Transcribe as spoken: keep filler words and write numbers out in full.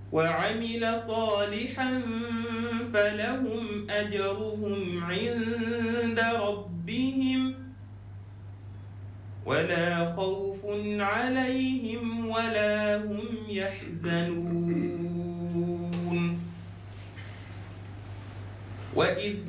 وعمل صالحا فلهم أجرهم عند ربهم ولا خوف عليهم ولا هم يحزنون. وإذ